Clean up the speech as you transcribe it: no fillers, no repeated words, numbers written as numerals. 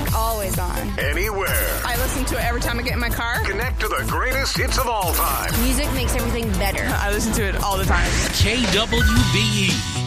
Music always on. Anywhere. I listen to it every time I get in my car. Connect to the greatest hits of all time. Music makes everything better. I listen to it all the time. KWBE.